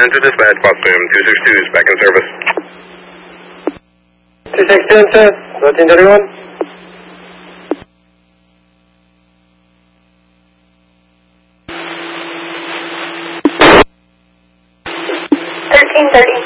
to dispatch, Boston 262 is back in service. 262 sir, 1331. 1331.